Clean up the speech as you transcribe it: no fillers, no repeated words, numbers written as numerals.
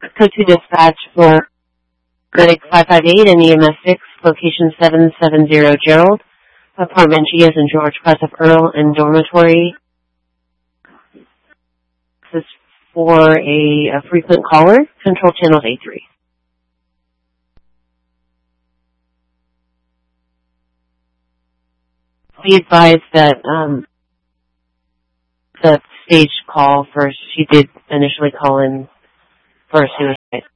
Code 2 dispatch for Medic 558 and EMS 6, location 770 Gerald, apartment G as in George, class of Earl, and dormitory. This is for a frequent caller, control channel A3. Be advised that the stage call first, she did initially call in for a suicide.